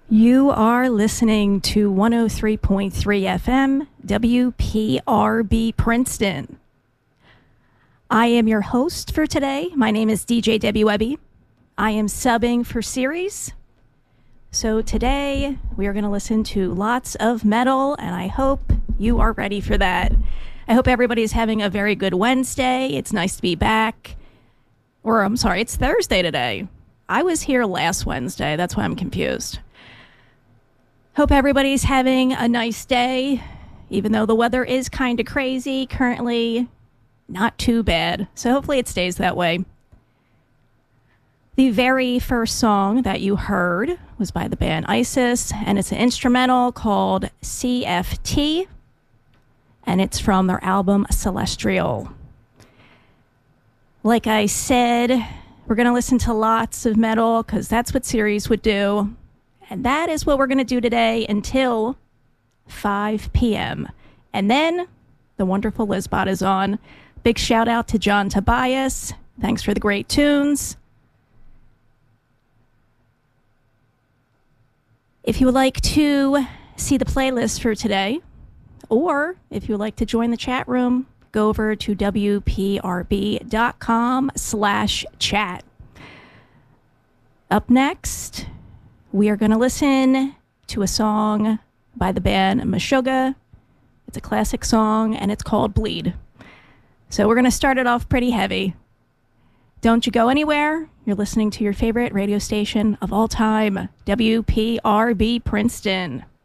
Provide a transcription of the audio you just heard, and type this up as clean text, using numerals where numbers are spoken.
You are listening to 103.3 FM, WPRB Princeton. I am your host for today. My name is DJ Debbie Webby. I am subbing for Series. So today we are going to listen to lots of metal, and I hope you are ready for that. I hope everybody's having a very good Wednesday. It's nice to be back. Or, I'm sorry, it's Thursday today. I was here last Wednesday. That's why I'm confused. Hope everybody's having a nice day, even though the weather is kind of crazy. Currently, not too bad. So hopefully it stays that way. The very first song that you heard was by the band Isis, and it's an instrumental called CFT, and it's from their album Celestial. Like I said, we're going to listen to lots of metal because that's what Series would do. And that is what we're going to do today until 5 p.m. And then the wonderful Lizbot is on. Big shout out to John Tobias. Thanks for the great tunes. If you would like to see the playlist for today, or if you would like to join the chat room, go over to wprb.com/chat. Up next, we are going to listen to a song by the band Meshuggah. It's a classic song, and it's called Bleed. So we're going to start it off pretty heavy. Don't you go anywhere. You're listening to your favorite radio station of all time, WPRB Princeton.